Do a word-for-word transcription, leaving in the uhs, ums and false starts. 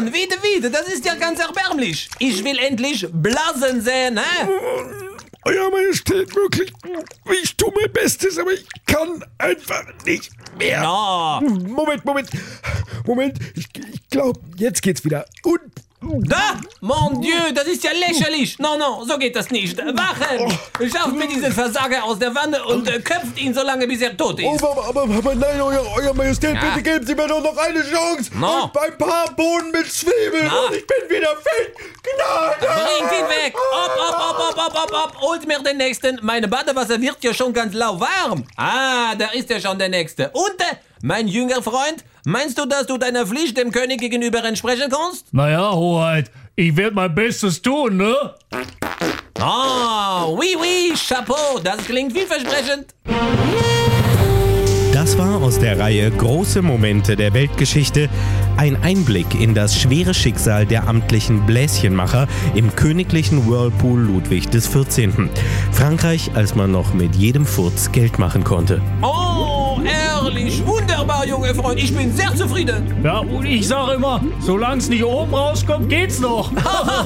schon, wieder, wieder, das ist ja ganz erbärmlich. Ich will endlich blasen sehen, hä? Euer Majestät, wirklich, ich tue mein Bestes, aber ich kann einfach nicht mehr. Ja. Moment, Moment, Moment, ich, ich glaube, jetzt geht's wieder. Und... Da, mon Dieu, das ist ja lächerlich. No, no, so geht das nicht. Wachen! Schafft mir diesen Versager aus der Wanne und äh, köpft ihn so lange, bis er tot ist. Oh, aber, aber, aber nein, Euer, Euer Majestät, Ja. bitte geben Sie mir doch noch eine Chance. No. Und ein paar Bohnen mit Zwiebeln Na. und ich bin wieder fit. Gnade! Bringt ihn weg! Op, op, op, op, op, op, op! Holt mir den nächsten! Meine Badewasser wird ja schon ganz lauwarm! Ah, da ist ja schon der nächste! Und, äh, mein jünger Freund, meinst du, dass du deiner Pflicht dem König gegenüber entsprechen kannst? Naja, Hoheit, ich werde mein Bestes tun, ne? Ah, oui, oui, Chapeau! Das klingt vielversprechend! Das war aus der Reihe Große Momente der Weltgeschichte ein Einblick in das schwere Schicksal der amtlichen Bläschenmacher im königlichen Whirlpool Ludwig des vierzehnten. Frankreich, als man noch mit jedem Furz Geld machen konnte. Oh, ehrlich, wunderbar, junger Freund, ich bin sehr zufrieden! Ja, und ich sage immer, solange es nicht oben rauskommt, geht's noch.